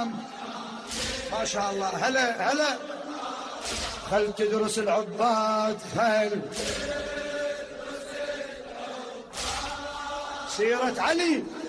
ما شاء الله. هلا هلا. خل تدرس العباد، خل سيرة علي.